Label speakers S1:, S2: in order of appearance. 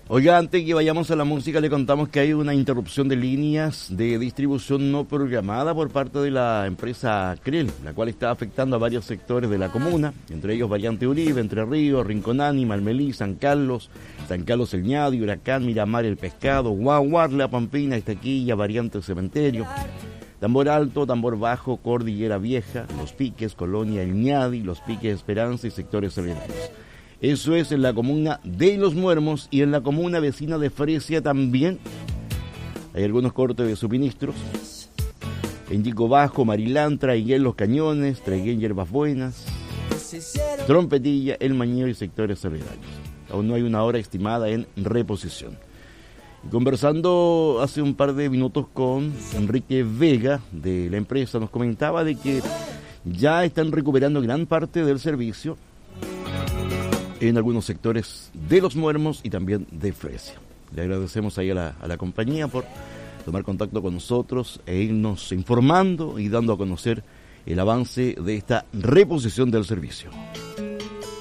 S1: Oiga, antes que vayamos a la música, le contamos que hay una interrupción de líneas de distribución no programada por parte de la empresa CREL, la cual está afectando a varios sectores de la comuna, entre ellos Variante Uribe, Entre Ríos, Rinconani, Malmelí, San Carlos El Ñadi, Huracán, Miramar, El Pescado, Guaguar, La Pampina, Estaquilla, Variante Cementerio, Tambor Alto, Tambor Bajo, Cordillera Vieja, Los Piques, Colonia El Ñadi, Los Piques Esperanza y sectores solidarios. Eso es en la comuna de Los Muermos, y en la comuna vecina de Fresia también hay algunos cortes de suministros. En Yico Bajo, Marilán, Traiguén Los Cañones, Traiguén Hierbas Buenas, Trompetilla, El Mañeo y sectores solidarios. Aún no hay una hora estimada en reposición. Y conversando hace un par de minutos con Enrique Vega de la empresa, nos comentaba de que ya están recuperando gran parte del servicio en algunos sectores de Los Muermos y también de Fresia. Le agradecemos ahí a la compañía por tomar contacto con nosotros e irnos informando y dando a conocer el avance de esta reposición del servicio.